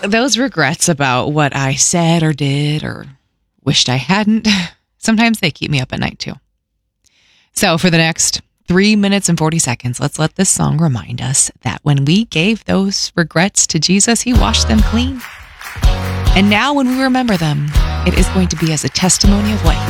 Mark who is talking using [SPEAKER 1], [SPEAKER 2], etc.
[SPEAKER 1] those regrets about what I said or did or wished I hadn't, sometimes they keep me up at night too. So for the next 3 minutes and 40 seconds, let's let this song remind us that when we gave those regrets to Jesus, he washed them clean. And now when we remember them, it is going to be as a testimony of what he